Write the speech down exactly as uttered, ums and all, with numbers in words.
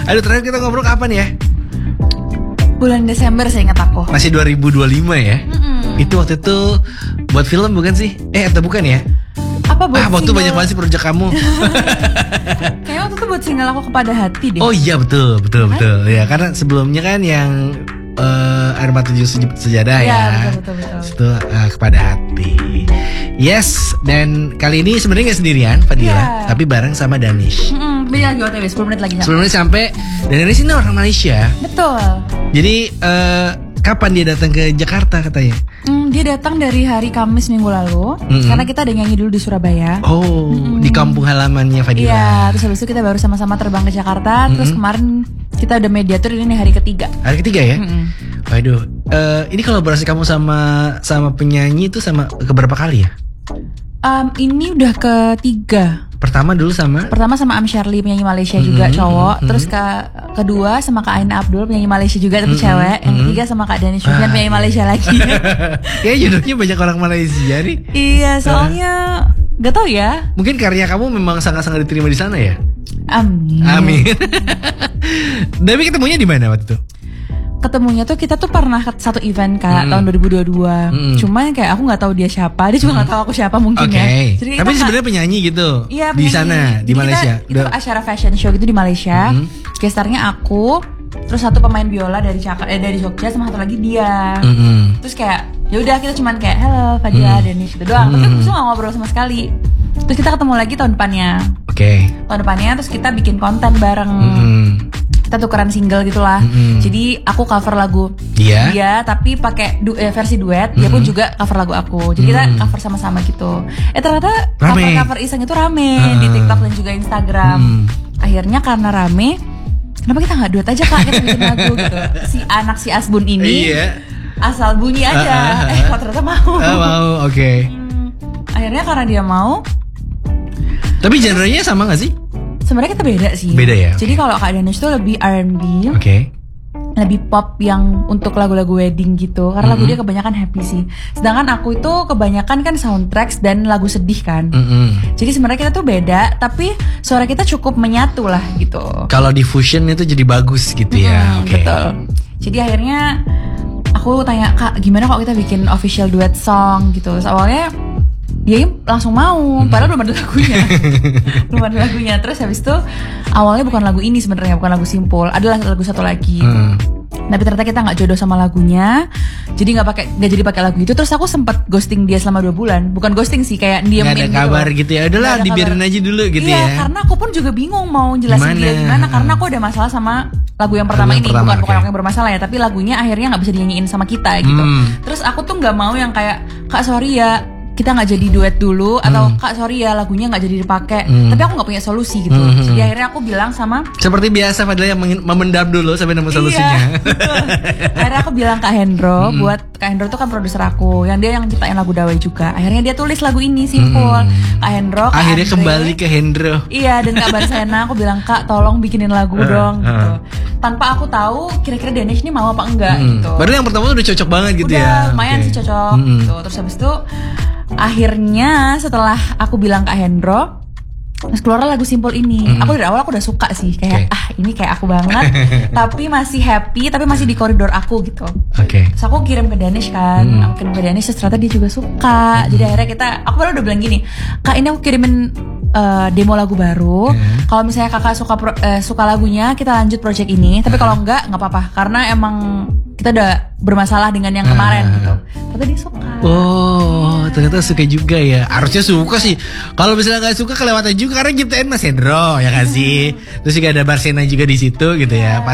Aduh, terakhir kita ngobrol kapan ya? Bulan Desember saya ingat aku. Masih dua ribu dua puluh lima ya? Mm-mm. Itu waktu itu buat film bukan sih? Eh atau bukan ya? Apa buat Ah, waktu single... banyak banget sih proyek kamu. Kayaknya waktu itu buat single aku Kepada Hati deh. Oh iya betul, betul, Hah? betul. Ya karena sebelumnya kan yang uh, Air Mata Tujuh Sejadah ya. Ya betul, betul, betul. Itu uh, Kepada Hati. Yes, dan kali ini sebenarnya nggak sendirian Fadila, yeah. tapi bareng sama Danish. Mm-hmm. Dia lagi O T W sepuluh menit lagi. sepuluh menit sampai. Dan Danish ini orang Malaysia. Betul. Jadi uh, kapan dia datang ke Jakarta katanya? Mm, dia datang dari hari Kamis minggu lalu, mm-hmm. karena kita ada nyanyi dulu di Surabaya. Oh, mm-hmm. di kampung halamannya Fadila. Iya, terus habis itu kita baru sama-sama terbang ke Jakarta. Mm-hmm. Terus kemarin kita udah mediator, ini hari ketiga. Hari ketiga ya? Mm-hmm. Waduh, uh, ini kolaborasi kamu sama sama penyanyi itu sama keberapa kali ya? Um, ini udah ketiga. Pertama dulu sama? Pertama sama Am Sharli, penyanyi Malaysia juga, mm-hmm, cowok. Mm-hmm. Terus ke kedua sama Kak Aina Abdul, penyanyi Malaysia juga tapi mm-hmm, cewek. Yang mm-hmm. ketiga sama Kak Danish Rufian, ah, penyanyi Malaysia lagi. Ya judulnya banyak orang Malaysia nih. Iya, soalnya uh. gak tau ya. Mungkin karya kamu memang sangat-sangat diterima di sana ya? Amin. Amin. Tapi ketemunya di mana waktu itu? Ketemunya tuh kita tuh pernah satu event Kak, mm. tahun dua ribu dua puluh dua. Mm. Cuman kayak aku nggak tahu dia siapa, dia juga nggak mm. tahu aku siapa mungkin okay. ya. Jadi tapi sebenarnya penyanyi gitu. Iya, di sana di Jadi Malaysia. Kita, itu acara fashion show gitu di Malaysia. Mm. Gestarnya aku, terus satu pemain biola dari Jakarta, eh, dari Jogja sama satu lagi dia. Mm. Terus kayak ya udah kita cuman kayak hello Fadila, mm. Danish gitu doang. Mm. Tapi terus nggak ngobrol sama sekali. Terus kita ketemu lagi tahun depannya. Oke. Okay. Tahun depannya terus kita bikin konten bareng. Mm. Kita tukeran single gitulah. Mm-hmm. Jadi aku cover lagu yeah. dia tapi pakai du- eh, versi duet. Mm-hmm. Dia pun juga cover lagu aku. Jadi mm-hmm. kita cover sama-sama gitu. Eh ternyata rame. cover-cover iseng itu rame uh. di TikTok dan juga Instagram. Mm. Akhirnya karena rame, kenapa kita nggak duet aja Kak, kita bikin lagu gitu. Si anak si Asbun ini yeah. asal bunyi aja. Uh, uh, uh. Eh kok ternyata mau. Uh, mau, oke. Okay. Hmm, akhirnya karena dia mau. Tapi genrenya sama nggak sih? Sebenarnya kita beda sih. Beda ya. Jadi kalau Kak Danish tuh lebih R and B. Oke. Okay. Lebih pop yang untuk lagu-lagu wedding gitu. Karena mm-hmm. lagu dia kebanyakan happy sih. Sedangkan aku itu kebanyakan kan soundtracks dan lagu sedih kan. Mm-hmm. Jadi sebenarnya kita tuh beda, tapi suara kita cukup menyatu lah gitu. Kalau di fusion itu jadi bagus gitu ya. Mm-hmm, okay. Betul. Jadi akhirnya aku tanya Kak, gimana kalau kita bikin official duet song gitu. Terus awalnya dia langsung mau, hmm. padahal belum ada lagunya, belum ada lagunya. Terus habis itu awalnya bukan lagu ini sebenarnya, bukan lagu Simpul, adalah lagu satu lagi. Hmm. Tapi ternyata kita nggak jodoh sama lagunya, jadi nggak pakai, nggak jadi pakai lagu itu. Terus aku sempat ghosting dia selama dua bulan, bukan ghosting sih, kayak diemin gitu. Nggak ada kabar gitu, gitu ya, udahlah dibiarin aja dulu gitu iya, ya. Iya, karena aku pun juga bingung mau jelasin gimana? dia gimana, karena aku ada masalah sama lagu yang pertama lagu ini, pertama, bukan okay. bukan aku yang bermasalah ya, tapi lagunya akhirnya nggak bisa dinyanyiin sama kita gitu. Hmm. Terus aku tuh nggak mau yang kayak Kak sorry ya, kita nggak jadi duet dulu atau hmm. Kak sorry ya lagunya nggak jadi dipakai, hmm. tapi aku nggak punya solusi gitu. Hmm. Jadi akhirnya aku bilang sama seperti biasa Fadila yang memendam dulu sampai nemu solusinya. Iya, akhirnya aku bilang Kak Hendro, hmm. buat Kak Hendro tuh kan produser aku, yang dia yang ciptain lagu Dawai juga. Akhirnya dia tulis lagu ini Simpul. Hmm. Kak Hendro, Kak akhirnya Andre, kembali ke Hendro. Iya, dan Kak Barsena aku bilang Kak tolong bikinin lagu uh, dong uh. gitu. Tanpa aku tahu kira-kira Danish ini mau apa enggak hmm. gitu. Baru yang pertama tuh udah cocok banget gitu udah, ya. Udah lumayan okay. sih cocok hmm. gitu. Terus habis itu akhirnya setelah aku bilang Kak Hendro, terus keluar lagu Simpul ini. Mm-hmm. Aku dari awal aku udah suka sih, kayak okay. ah ini kayak aku banget, tapi masih happy, tapi masih di koridor aku gitu. Oke. Okay. Terus aku kirim ke Danish kan, mm. aku kirim ke Danish, terus ternyata dia juga suka. Mm. Jadi akhirnya kita, aku baru udah bilang gini, Kak ini aku kirimin uh, demo lagu baru. Mm. Kalau misalnya kakak suka pro, uh, suka lagunya, kita lanjut project ini. Tapi kalau enggak, nggak apa-apa, karena emang kita udah bermasalah dengan yang kemarin uh. gitu. Tapi dia suka. Oh, ternyata suka juga ya. Harusnya suka sih. Kalau misalnya nggak suka kelewatan juga karena nyiptain Mas Hendro ya kasih. Terus juga ada Barsena juga di situ gitu ya.